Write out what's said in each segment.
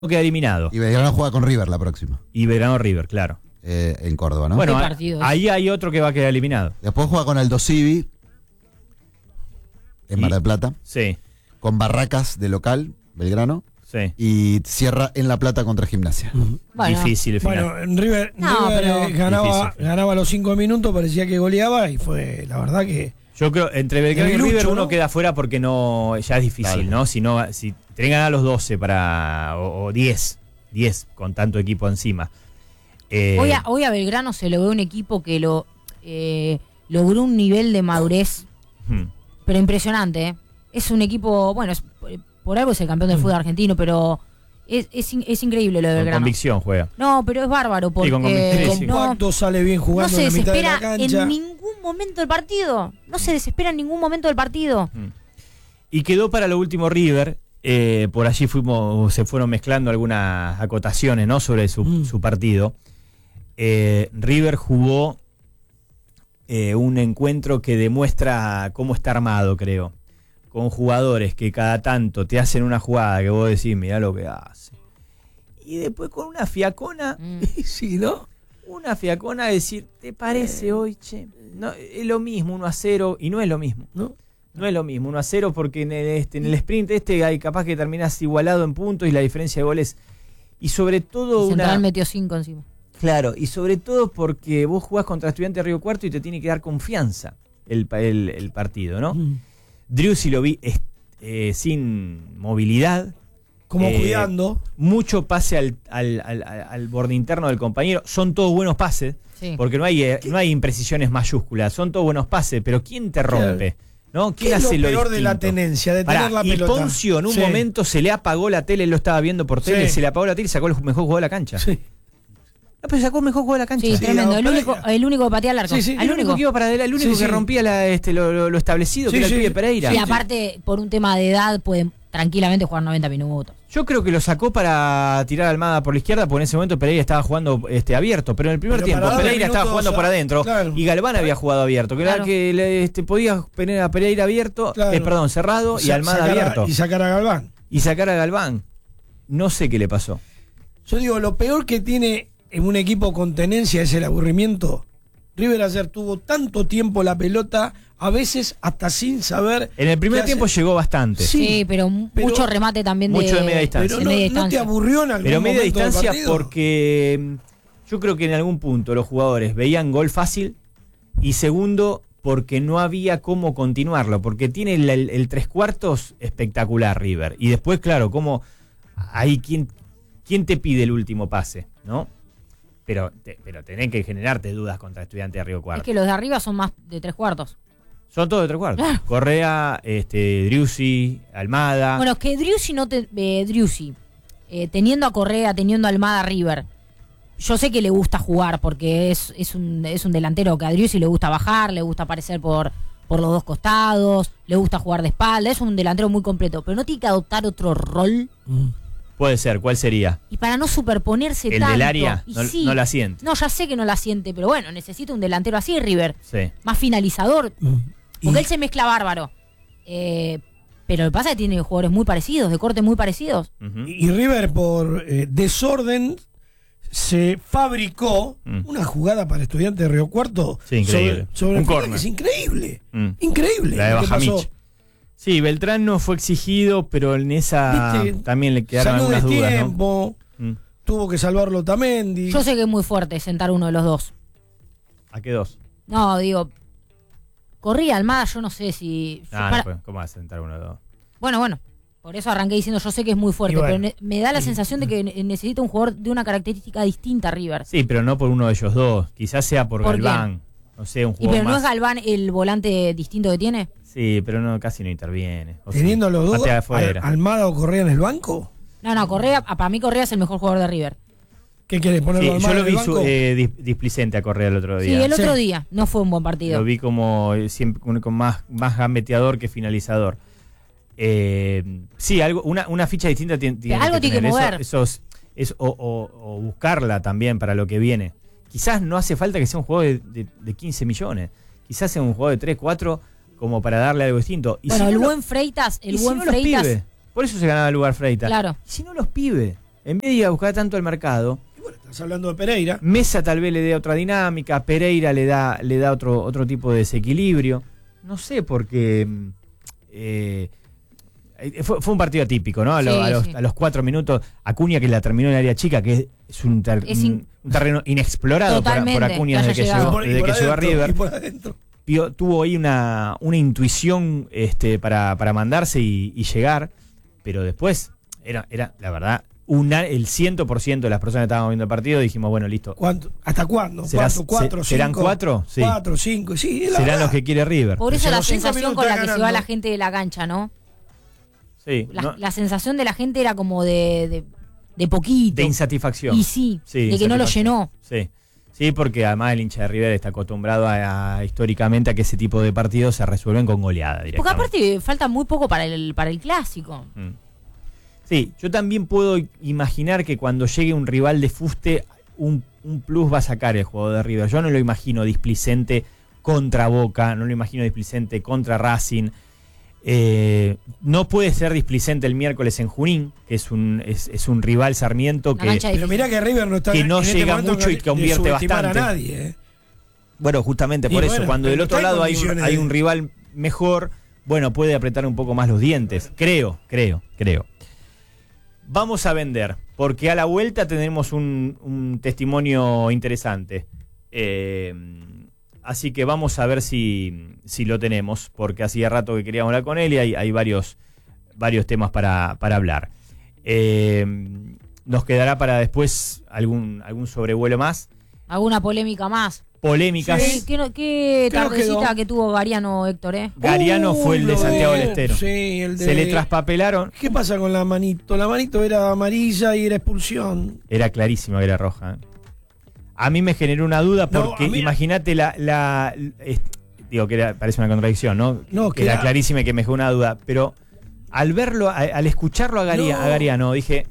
queda eliminado. Y Belgrano juega con River la próxima. Y Belgrano River, claro. En Córdoba, ¿no? Bueno, partidos? ahí hay otro que va a quedar eliminado. Después juega con Aldo Civi en Mar del Plata. Sí, Con Barracas de local, Belgrano. sí. Y cierra en La Plata contra Gimnasia. Bueno, Difícil el final. Bueno, River pero- ganaba a los 5 minutos, parecía que goleaba y fue, la verdad que... Yo creo entre Belgrano y Debilucho, River uno ¿no? queda fuera porque no ya es difícil, Claro. ¿no? Si tienen que ganar los 12 o 10 con tanto equipo encima. Hoy a Belgrano se lo ve un equipo que logró un nivel de madurez, pero impresionante, ¿eh? Es un equipo, bueno, por algo es el campeón del fútbol argentino, pero es increíble lo de Con Belgrano. convicción juega. No, pero es bárbaro porque con convicción, sí. Compacto, sale bien no jugando se en la mitad de la desespera cancha. en ningún momento del partido. No se desespera en ningún momento del partido. Y quedó para lo último River. Por allí se fueron mezclando algunas acotaciones, ¿no? Sobre su partido. River jugó un encuentro que demuestra cómo está armado, creo. Con jugadores que cada tanto te hacen una jugada que vos decís, mirá lo que hace. Y después con una fiacona, Sí, ¿no? una fiacona de decir, ¿te parece hoy, che? No, es lo mismo, 1-0, y no es lo mismo. ¿No? No es lo mismo, 1-0 porque en el sprint hay capaz que terminás igualado en puntos y la diferencia de goles. Y sobre todo Central metió 5 encima. Claro, y sobre todo porque vos jugás contra Estudiantes de Río Cuarto y te tiene que dar confianza el partido, ¿no? Driussi lo vi sin movilidad. Como cuidando. Mucho pase al borde interno del compañero. Son todos buenos pases, Sí. porque no hay imprecisiones mayúsculas. Son todos buenos pases, pero ¿quién te rompe? ¿No? ¿Qué es lo peor de la tenencia? De tener la y pelota. Poncio en un Sí. momento se le apagó la tele, él lo estaba viendo por tele, Sí. se le apagó la tele y sacó el mejor jugador de la cancha. Sí. No, pero sacó el mejor jugador de la cancha. Sí, Sí, tremendo. El Pereira. único que patea al arco. Sí, sí. El El único que iba para adelante, el único Sí, que sí. rompía lo establecido, Sí, que era el sí. pibe Pereira. Y aparte, por un tema de edad, pueden tranquilamente jugar 90 minutos. Yo creo que lo sacó para tirar a Almada por la izquierda, porque en ese momento Pereira estaba jugando abierto, pero en el primer Pero tiempo para darle Pereira estaba minutos jugando por adentro, claro. y Galván había jugado abierto, que era Claro. que podía poner a Pereira abierto, Claro. cerrado, y Almada Sacar abierto, y sacar a Galván. y sacar a Galván. No sé qué le pasó. Yo digo, lo peor que tiene en un equipo con tenencia es el aburrimiento. River ayer tuvo tanto tiempo la pelota, a veces hasta sin saber. En el primer qué tiempo hacer. llegó bastante. Sí. Sí, pero mucho remate también mucho de media distancia. Pero de no, media ¿no te distancia. aburrió en algún Pero media momento del distancia partido? porque yo creo que en algún punto los jugadores veían gol fácil, y segundo porque no había cómo continuarlo, porque tiene el 3/4 espectacular River, y después claro, como ahí quién te pide el último pase, ¿no? Pero tenés que generarte dudas contra Estudiantes de Río Cuarto. Es que los de arriba son más de 3/4. Son todos de 3/4. Correa, Driussi, Almada. Bueno, que Driussi teniendo a Correa, teniendo a Almada River, yo sé que le gusta jugar porque es un delantero que a Driussi le gusta bajar, le gusta aparecer por los dos costados, le gusta jugar de espalda, es un delantero muy completo, pero no tiene que adoptar otro rol. Puede ser, ¿cuál sería? Y para no superponerse ¿El tanto. del área? Y No, sí, no la siente. No, ya sé que no la siente, pero bueno, necesita un delantero así, River. Sí. Más finalizador. Y- Porque él se mezcla bárbaro. Pero lo que pasa es que tiene jugadores muy parecidos, de corte muy parecidos. Ujú. Y River, por desorden, se fabricó una jugada para Estudiantes de Río Cuarto Sí, increíble. sobre Un el final, córner. que es increíble. Mm. Increíble. La de lo que pasó. Bajamich. Sí, Beltrán no fue exigido, pero en esa ¿Viste? también le quedaron Salió de algunas dudas, ¿no? tiempo, Mm. tuvo que salvarlo Tamendi. Yo sé que es muy fuerte sentar uno de los dos. ¿A qué dos? No, digo, Corría, Almada, yo no sé si... ¿Cómo va a sentar uno de dos? Bueno, por eso arranqué diciendo, yo sé que es muy fuerte, Y bueno. pero me da la sensación de que necesita un jugador de una característica distinta a River. Sí, pero no por uno de ellos dos. Quizás sea por ¿Por Galván. No sé, un ¿Y jugador pero no más. es Galván el volante distinto que tiene? Sí, pero no, casi no interviene. O sea, Teniendo los dos, patea afuera. Almada o Correa en el banco. No, Correa, para mí Correa es el mejor jugador de River. ¿Qué querés ponerlo Sí, Almada yo lo en el vi banco? displicente a Correa el otro Sí, día. el otro Sí. día no fue un buen partido. Lo vi como siempre con más gambeteador que finalizador. Sí, una ficha distinta tiene Algo tiene que tener. mover. O buscarla también para lo que viene. Quizás no hace falta que sea un juego de 15 millones. Quizás sea un juego de 3, 4 como para darle algo distinto. Y Bueno, si el no buen Freitas, y si no los pibes. Por eso se ganaba el lugar Freitas. Claro. Y si no los pibes. En vez de ir a buscar tanto al mercado, Y bueno, estás hablando de Pereira. Mesa tal vez le dé otra dinámica, Pereira le da otro tipo de desequilibrio. No sé, porque fue un partido atípico, ¿no? A los 4 minutos, Acuña, que la terminó en el área chica, que es un terreno inexplorado por Acuña desde que llegó a River. Y por adentro. Tuvo ahí una intuición para mandarse y llegar, pero después era la verdad, el 100% de las personas que estábamos viendo el partido dijimos, bueno, listo. ¿Hasta cuándo? ¿4, 5? ¿Serán 4? Sí. 4, 5, sí. Serán los que quiere River. Por eso Pero la los 5 sensación con minutos la que se va ganando. la gente de la cancha, ¿no? Sí. La sensación de la gente era como de poquito. De insatisfacción. Y sí, Sí, de que no lo llenó. Sí. Sí, porque además el hincha de River está acostumbrado históricamente a que ese tipo de partidos se resuelven con goleada Porque directamente. aparte falta muy poco para el clásico. Sí, yo también puedo imaginar que cuando llegue un rival de fuste, un plus va a sacar el juego de River. Yo no lo imagino displicente contra Boca, no lo imagino displicente contra Racing. No puede ser displicente el miércoles en Junín, que es un rival Sarmiento Una cancha Pero mirá que River no está que no en este llega momento mucho y de convierte subestimar bastante. a nadie, ¿eh? Bueno, justamente Y por eso, bueno, cuando pero del otro está en lado hay condiciones un de- rival mejor, bueno, puede apretar un poco más los dientes. Creo. Vamos a vender, porque a la vuelta tenemos un testimonio interesante. Así que vamos a ver si lo tenemos, porque hacía rato que queríamos hablar con él y hay varios temas para hablar. Nos quedará para después algún sobrevuelo más. ¿Alguna polémica más? Polémicas. Sí, ¿Qué nos tardecita quedó? que tuvo Gariano, Héctor, Gariano fue el de lo Santiago del Estero. Sí, el de... Se le traspapelaron. ¿Qué pasa con la manito? La manito era amarilla y era expulsión. Era clarísimo que era roja. A mí me generó una duda porque a mí- imagínate digo que parece una contradicción, ¿no? No, que era claro. clarísima y que me generó una duda. Pero al verlo, al escucharlo a Gariano, dije,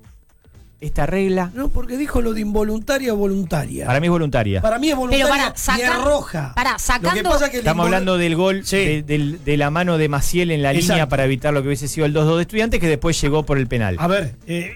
esta regla No, porque dijo lo de involuntaria o voluntaria. para mí es voluntaria. Para mí es voluntaria Pero para, y es roja. para, Lo que sacando... pasa es que el Estamos hablando del gol Sí. de la mano de Maciel en la Exacto. línea para evitar lo que hubiese sido el 2-2 de Estudiantes, que después llegó por el penal. A ver,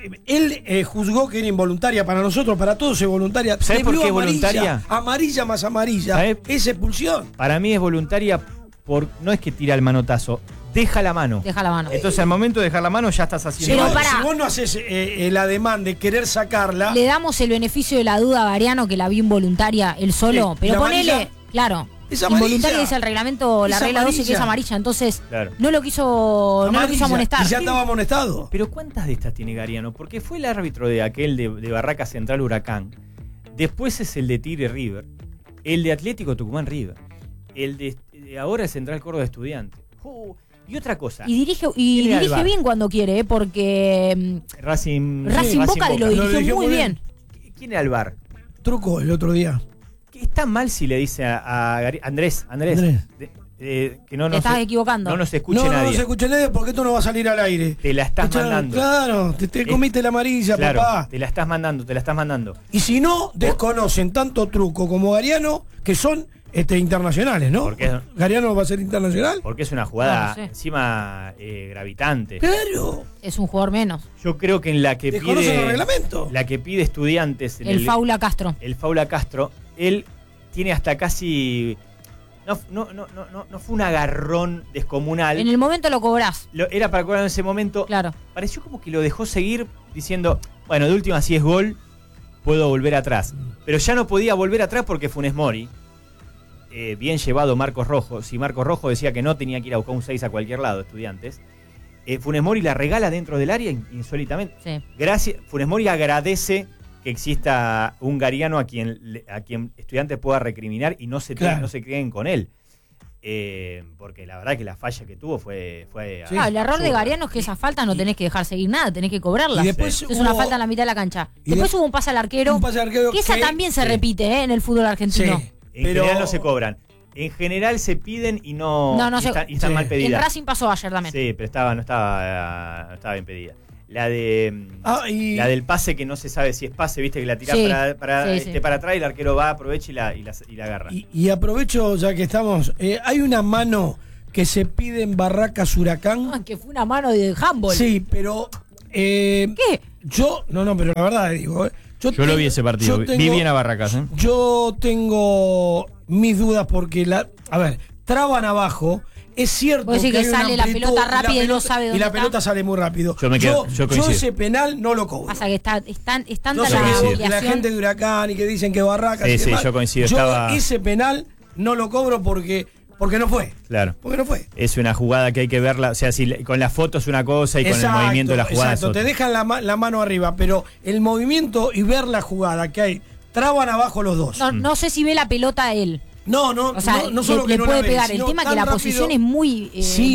él juzgó que era involuntaria. Para nosotros, para todos es voluntaria. ¿Sabés Le por vio qué amarilla, voluntaria? Amarilla más amarilla. ¿Sabés? Es expulsión. Para mí es voluntaria no es que tira el manotazo, deja la mano. Deja la mano. Entonces al momento de dejar la mano ya estás haciendo Pero mal. pará. Si vos no haces el ademán de querer sacarla, Le damos el beneficio de la duda a Gariano, que la vio involuntaria él solo. Sí, Pero la ponele, amarilla claro. es amarilla. Involuntaria dice el reglamento, la Es regla 12 que amarilla. es amarilla. Entonces, Claro. no lo quiso amarilla, amonestar. Y ya estaba amonestado. Pero ¿cuántas de estas tiene Gariano? Porque fue el árbitro de aquel de Barraca Central Huracán. Después es el de Tigre River. El de Atlético Tucumán River. El de ahora es Central Córdoba Estudiante. Y otra cosa. Y dirige Tiene al VAR. bien cuando quiere, porque Racing Boca lo dirigió dirigió muy muy bien. ¿Quién era el VAR? Truco el otro día. ¿Está mal si le dice a Andrés, Andrés. que no Te estás equivocando. no nos escuche No nadie? se escucha nadie porque esto no va a salir al aire. Te la estás mandando. Claro, te comiste la amarilla, Claro, papá. te la estás mandando. Y si no, desconocen tanto Truco como Gariano, que son internacionales, ¿no? ¿Por qué? ¿Gariano va a ser internacional? Porque es una jugada No sé. encima gravitante. Claro. Es un jugador menos. Yo creo que en la que Desconocen el pide reglamento. la que pide Estudiantes en El Faula Castro. el Faula Castro, él tiene hasta casi no fue un agarrón descomunal. En el momento lo cobrás. Era para cobrar en ese momento. Claro. Pareció como que lo dejó seguir diciendo, bueno, de última si es gol, puedo volver atrás. Pero ya no podía volver atrás porque Funes Mori, bien llevado Marcos Rojo, si Marcos Rojo decía que no tenía que ir a buscar un 6 a cualquier lado, Estudiantes, Funes Mori la regala dentro del área insólitamente. Sí. Funes Mori agradece que exista un Gariano a quien Estudiantes pueda recriminar y no se queden con él. Porque la verdad que la falla que tuvo fue Sí. El error de absurda. Gariano es que esa falta no tenés que dejar seguir nada, tenés que cobrarla. Y después Es una hubo- falta en la mitad de la cancha. y Después de- hubo un pase al arquero. Un pase al arquero que esa que- también se sí. repite en el fútbol argentino. Sí. En Pero- general no se cobran. En general se piden y no están Sí. mal En pedidas. Racing pasó ayer también. Sí, pero no estaba bien pedida. La del pase que no se sabe si es pase, viste que la tirás Sí, para sí, sí. para atrás y el arquero va, aprovecha y la agarra. Y aprovecho, ya que estamos, hay una mano que se pide en Barracas Huracán. Que fue una mano de handball. Sí, pero ¿Qué? No, pero la verdad digo, yo lo vi ese partido, vi bien a Barracas. Yo tengo mis dudas porque traban abajo. Es cierto que sale la pelota rápida y no sabe dónde y la está. pelota sale muy rápido. Yo ese penal no lo cobro. Pasa que están no sé que la gente de Huracán y que dicen que Barracas. Sí, yo coincido. Ese penal no lo cobro porque no fue. Claro. Porque no fue. Es una jugada que hay que verla. O sea, si con la foto es una cosa y con el movimiento de la jugada es otra. Te dejan la mano arriba, pero el movimiento y ver la jugada que hay, traban abajo los dos. No sé si ve la pelota él. No solo que le no puede la pegar. ven, el tema es que la posición es muy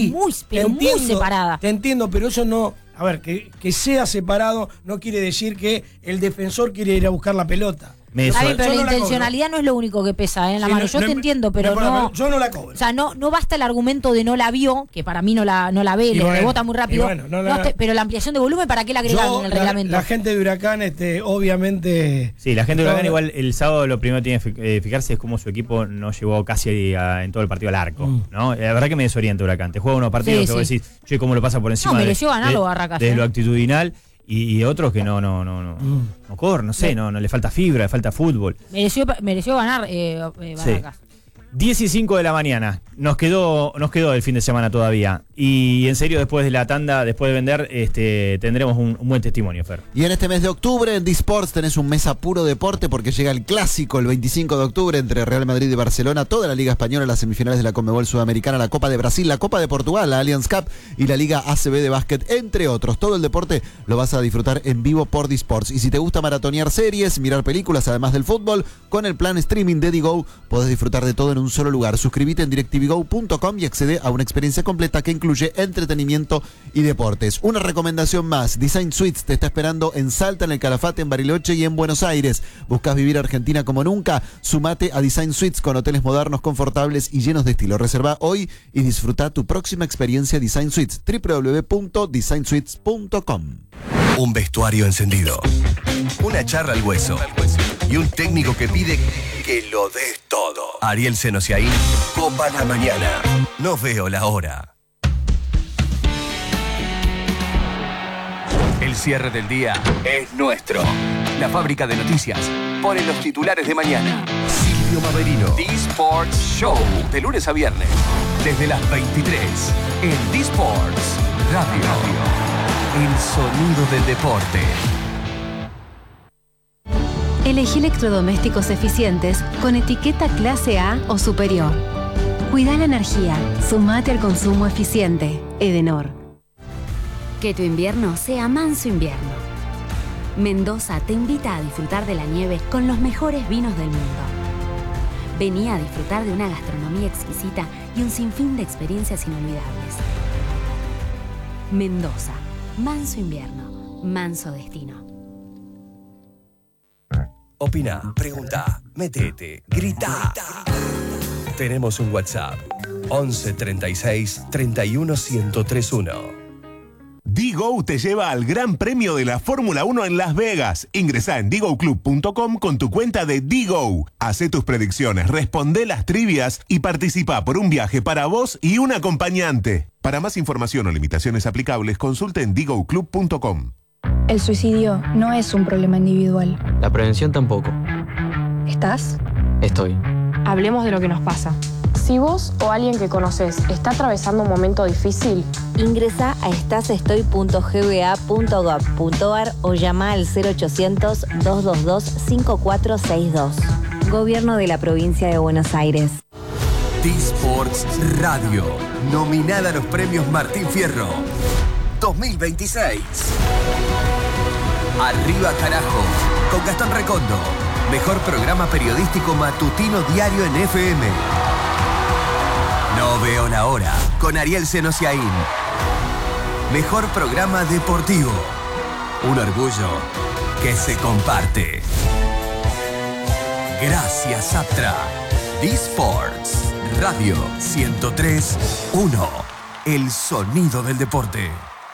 separada. Te entiendo, pero eso no. A ver, que sea separado no quiere decir que el defensor quiere ir a buscar la pelota. Pero la intencionalidad no es lo único que pesa en la mano. Yo te entiendo, pero no. Yo no la cobro. O sea, no basta el argumento de no la vio, que para mí no la ve, le rebota muy rápido. Pero la ampliación de volumen, ¿para qué la agregaron en el reglamento? La gente de Huracán, obviamente. Sí, la gente de Huracán igual el sábado lo primero que tiene que fijarse es cómo su equipo no llegó casi en todo el partido al arco. ¿No? La verdad que me desorienta Huracán. Te juega unos partidos que vos decís, che, cómo lo pasa por encima. No, mereció ganarlo Barracas. De lo actitudinal. Y otros que no corren, no sé, no le falta fibra, le falta fútbol. Mereció ganar Barracas. Sí. 10 y 5 de la mañana. Nos quedó el fin de semana todavía. Y en serio, después de la tanda, después de vender, tendremos un buen testimonio, Fer. Y en este mes de octubre, en D-Sports tenés un mes a puro deporte porque llega el clásico el 25 de octubre entre Real Madrid y Barcelona, toda la Liga Española, las semifinales de la Conmebol Sudamericana, la Copa de Brasil, la Copa de Portugal, la Allianz Cup y la Liga ACB de básquet, entre otros. Todo el deporte lo vas a disfrutar en vivo por D-Sports. Y si te gusta maratonear series, mirar películas, además del fútbol, con el plan streaming de Digo podés disfrutar de todo en un solo lugar. Suscríbete en DirecTVGo.com y accede a una experiencia completa que incluye entretenimiento y deportes. Una recomendación más, Design Suites te está esperando en Salta, en el Calafate, en Bariloche y en Buenos Aires. ¿Buscas vivir Argentina como nunca? Sumate a Design Suites con hoteles modernos, confortables y llenos de estilo. Reserva hoy y disfruta tu próxima experiencia Design Suites. www.designsuites.com. Un vestuario encendido, una charla al hueso y un técnico que pide que lo des todo. Ariel Senosiaín, Copa la Mañana. No veo la hora. El cierre del día es nuestro. La fábrica de noticias pone los titulares de mañana. Silvio Maverino, D-Sports Show, de lunes a viernes, desde las 23, en D-Sports Radio. El sonido del deporte. Elegí electrodomésticos eficientes con etiqueta clase A o superior. Cuida la energía. Sumate al consumo eficiente. Edenor. Que tu invierno sea manso invierno. Mendoza te invita a disfrutar de la nieve con los mejores vinos del mundo. Vení a disfrutar de una gastronomía exquisita y un sinfín de experiencias inolvidables. Mendoza. Manso invierno, manso destino. Opina, pregunta, metete, grita. Tenemos un WhatsApp. 11 36 31 1031. Digo te lleva al Gran Premio de la Fórmula 1 en Las Vegas. Ingresá en digoclub.com con tu cuenta de Digo. Hacé tus predicciones, responde las trivias y participa por un viaje para vos y un acompañante. Para más información o limitaciones aplicables, consulte en digoclub.com. El suicidio no es un problema individual. La prevención tampoco. ¿Estás? Estoy. Hablemos de lo que nos pasa. Si vos o alguien que conoces está atravesando un momento difícil, ingresa a estasestoy.gba.gov.ar o llama al 0800-222-5462. Gobierno de la Provincia de Buenos Aires. D-Sports Radio, nominada a los premios Martín Fierro 2026. Arriba carajo, con Gastón Recondo. Mejor programa periodístico matutino diario en FM. No veo la hora, con Ariel Senosiaín. Mejor programa deportivo. Un orgullo que se comparte. Gracias, Aptra. D-Sports Radio 103.1. El sonido del deporte.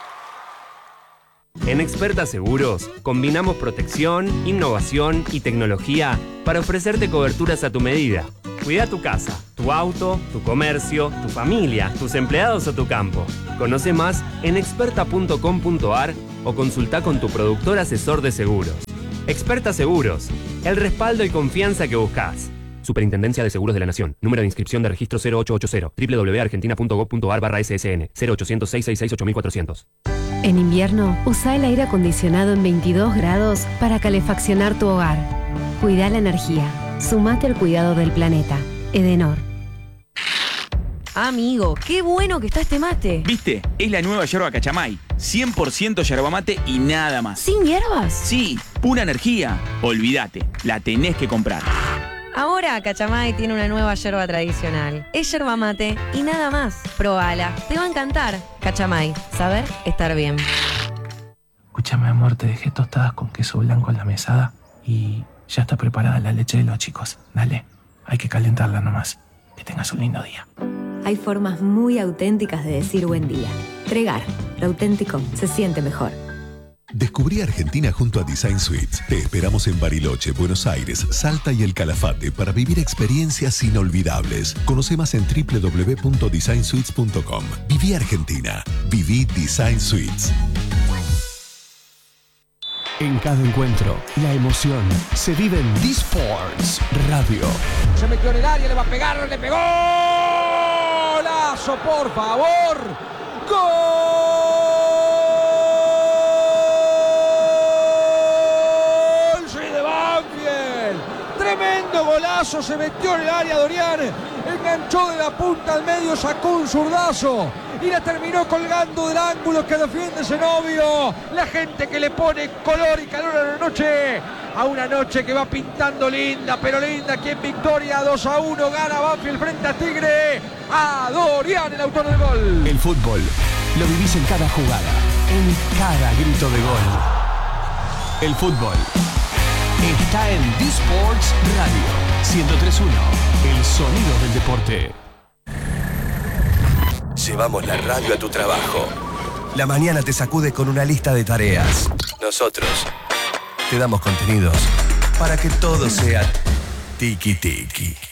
En Experta Seguros, combinamos protección, innovación y tecnología para ofrecerte coberturas a tu medida. Cuida tu casa, tu auto, tu comercio, tu familia, tus empleados o tu campo. Conoce más en experta.com.ar o consulta con tu productor asesor de seguros. Experta Seguros, el respaldo y confianza que buscas. Superintendencia de Seguros de la Nación. Número de inscripción de registro 0880 www.argentina.gov.ar/SSN 0800-666-8400. En invierno, usa el aire acondicionado en 22 grados para calefaccionar tu hogar. Cuida la energía. Sumate al cuidado del planeta. Edenor. Amigo, qué bueno que está este mate. ¿Viste? Es la nueva yerba Cachamay. 100% yerba mate y nada más. ¿Sin hierbas? Sí, pura energía. Olvídate, la tenés que comprar. Ahora Cachamay tiene una nueva yerba tradicional. Es yerba mate y nada más. Probala, te va a encantar. Cachamay, saber estar bien. Escúchame, amor, te dejé tostadas con queso blanco en la mesada y ya está preparada la leche de los chicos. Dale, hay que calentarla nomás. Que tengas un lindo día. Hay formas muy auténticas de decir buen día. Tregar, lo auténtico se siente mejor. Descubrí Argentina junto a Design Suites. Te esperamos en Bariloche, Buenos Aires, Salta y El Calafate para vivir experiencias inolvidables. Conoce más en www.designsuites.com. Viví Argentina. Viví Design Suites. En cada encuentro, la emoción se vive en D-Sports Radio. Se metió en el área, le va a pegar, le pegó. ¡Golazo, por favor! ¡Gol! ¡Sí, de Banfield! Tremendo golazo, se metió en el área Dorian, enganchó de la punta al medio, sacó un zurdazo y la terminó colgando del ángulo que defiende Zenobio. La gente que le pone color y calor a la noche, a una noche que va pintando linda, pero linda aquí en Victoria. 2-1 gana Banfield frente a Tigre. A Dorian, el autor del gol. El fútbol lo vivís en cada jugada, en cada grito de gol. El fútbol está en D-Sports Radio 103.1, el sonido del deporte. Llevamos la radio a tu trabajo. La mañana te sacude con una lista de tareas. Nosotros te damos contenidos para que todo sea tiki-tiki.